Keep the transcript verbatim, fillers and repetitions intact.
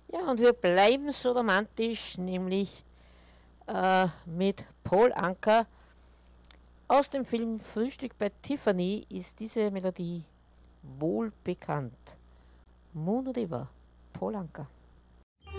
Ja, und wir bleiben so romantisch, nämlich äh, mit Paul Anka. Aus dem Film Frühstück bei Tiffany ist diese Melodie wohl bekannt. Moon River, Paul Anka.